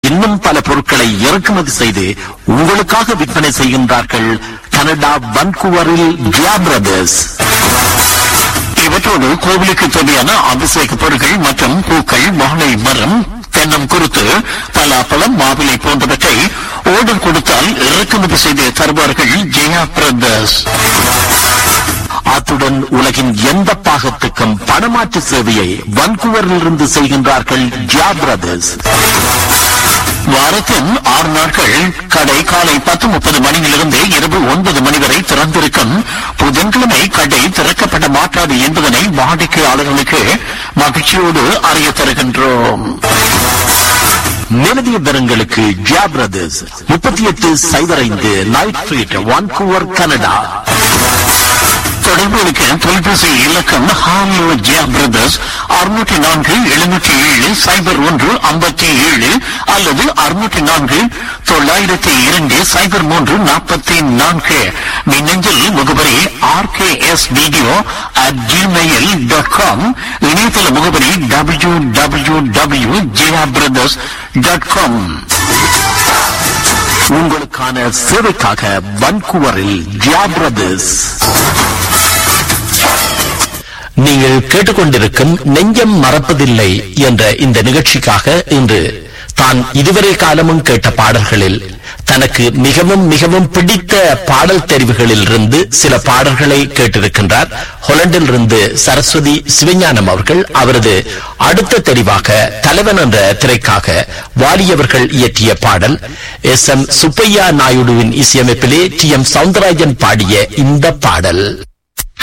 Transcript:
இன்னும் பல பொருட்களை இறக்குமதி செய்து உங்களுக்காக விற்பனை செய்கின்றார்கள் கனடா வன்கூவரில் ஜியா பிரதர்ஸ். இவற்றோடு கோவிலுக்கு தேவையான அபிஷேக பொருட்கள் மற்றும் பூக்கள், வாழை மரம், தென்னம் குருத்து, பலாப்பழம், மாவிலை போன்றவற்றை ஓர்டர் கொடுத்தால் இறக்குமதி செய்து தருவார்கள் ஜெயா பிரதர்ஸ். அத்துடன் உலகின் எந்த பாகத்துக்கும் பணமாற்று சேவையை வன்கூவரிலிருந்து செய்கின்றார்கள் ஜியா பிரதர்ஸ். வாரத்தின் 6 நாட்கள் கடை காலை 10:30 மணியிலிருந்து இரவு 9 மணி வரை திறந்திருக்கும். புதன்கிழமை கடை திறக்கப்பட மாட்டாது என்பதனை வாடிக்கையாளர்களுக்கு மகிழ்ச்சியோடு அறிய தருகின்றோம். நிலவிய விவரங்களுக்கு ஜியா brothers 3805 night street, Vancouver, Canada. தொடர்புகளுக்கு தொலைபேசி இலக்கம் ஹாலோ ஜியா பிரதர்ஸ் 604-707-0157 அல்லது 604-902-0344. மின்னஞ்சல் முகவரி RKSvideo@gmail.com. இணையதள முகவரி www.jiabrothers.com. உங்களுக்கான சேவைக்காக வன்கூவரில் ஜியா பிரதர்ஸ். நீங்கள் கேட்டுக்கொண்டிருக்கும் நெஞ்சம் மறப்பதில்லை என்ற இந்த நிகழ்ச்சிக்காக இன்று தான் இதுவரை காலமும் கேட்ட பாடல்களில் தனக்கு மிகவும் மிகவும் பிடித்த பாடல் தெரிவுகளில் இருந்து சில பாடல்களை கேட்டிருக்கின்றார். ஹொலண்டில் இருந்து சரஸ்வதி சிவஞானம் அவர்கள். அவரது அடுத்த தெரிவாக தலைவன் என்ற திரைக்காக வாலியவர்கள் இயற்றிய பாடல், SM சுப்பையா நாயுடுவின் இசையமைப்பிலே TM சவுந்தரராஜன் பாடிய இந்த பாடல்.